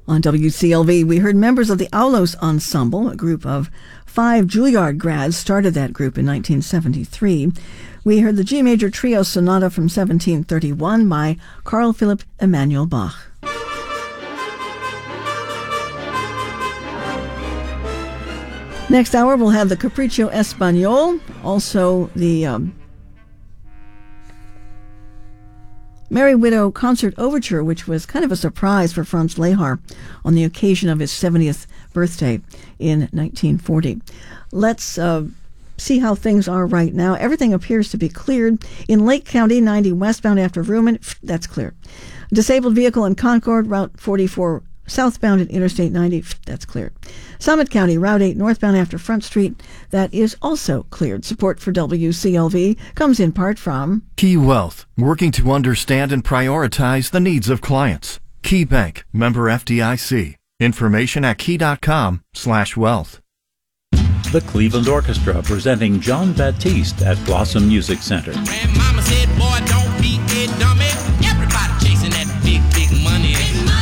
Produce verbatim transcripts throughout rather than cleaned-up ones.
On W C L V, we heard members of the Aulos Ensemble, a group of five Juilliard grads, started that group in nineteen seventy-three. We heard the G Major Trio Sonata from seventeen thirty-one by Carl Philipp Emanuel Bach. Next hour, we'll have the Capriccio Espagnol, also the um, Merry Widow Concert Overture, which was kind of a surprise for Franz Lehar on the occasion of his seventieth birthday in nineteen forty. Let's uh, see how things are right now. Everything appears to be cleared. In Lake County, ninety westbound after Rumen, that's clear. Disabled vehicle in Concord, Route forty-four southbound at Interstate ninety, that's cleared. Summit County, Route eight northbound after Front Street, that is also cleared. Support for W C L V comes in part from Key Wealth, working to understand and prioritize the needs of clients. Key Bank, member F D I C. Information at key.com slash wealth. The Cleveland Orchestra presenting John Baptiste at Blossom Music Center. Grandmama said, boy, don't be a dummy. Everybody chasing that big, big money. Big money.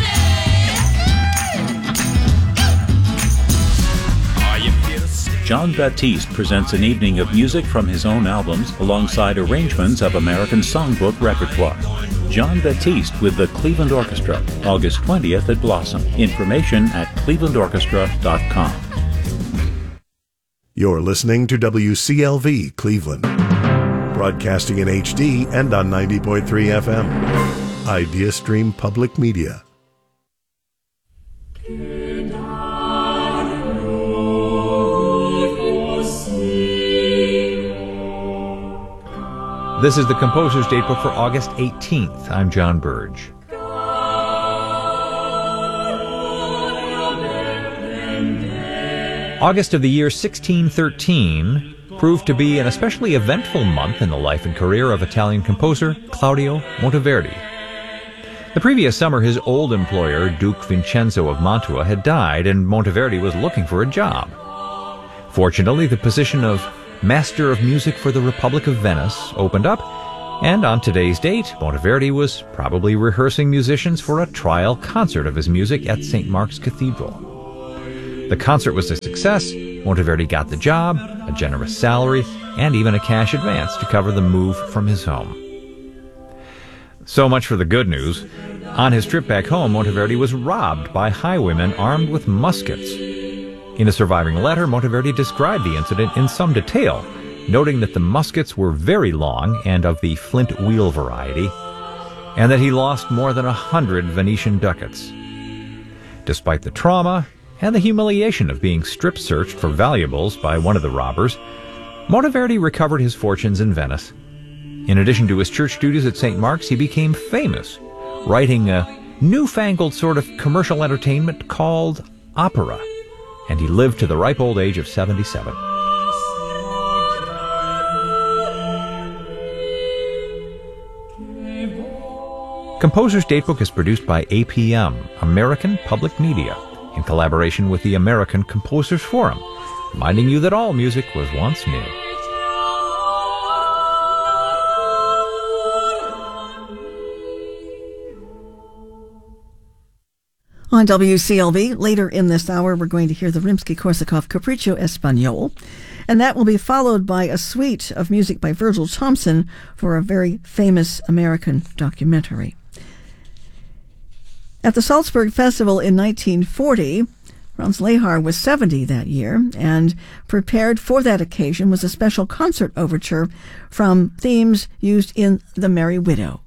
John Baptiste presents an evening of music from his own albums alongside arrangements of American Songbook repertoire. John Baptiste with the Cleveland Orchestra, August twentieth at Blossom. Information at cleveland orchestra dot com. You're listening to W C L V Cleveland, broadcasting in H D and on ninety point three F M. IdeaStream Public Media. This is the Composer's Datebook for August eighteenth. I'm John Burge. August of the year sixteen thirteen proved to be an especially eventful month in the life and career of Italian composer Claudio Monteverdi. The previous summer, his old employer, Duke Vincenzo of Mantua, had died, and Monteverdi was looking for a job. Fortunately, the position of Master of Music for the Republic of Venice opened up, and on today's date, Monteverdi was probably rehearsing musicians for a trial concert of his music at Saint Mark's Cathedral. The concert was a success. Monteverdi got the job, a generous salary, and even a cash advance to cover the move from his home. So much for the good news. On his trip back home, Monteverdi was robbed by highwaymen armed with muskets. In a surviving letter, Monteverdi described the incident in some detail, noting that the muskets were very long and of the flint wheel variety, and that he lost more than a hundred Venetian ducats. Despite the trauma and the humiliation of being strip-searched for valuables by one of the robbers, Monteverdi recovered his fortunes in Venice. In addition to his church duties at Saint Mark's, he became famous, writing a newfangled sort of commercial entertainment called opera, and he lived to the ripe old age of seventy-seven. Composer's Datebook is produced by A P M, American Public Media, in collaboration with the American Composers Forum, reminding you that all music was once new. On W C L V, later in this hour, we're going to hear the Rimsky-Korsakov Capriccio Espagnol, and that will be followed by a suite of music by Virgil Thompson for a very famous American documentary. At the Salzburg Festival in nineteen forty, Franz Lehar was seventy that year, and prepared for that occasion was a special concert overture from themes used in The Merry Widow.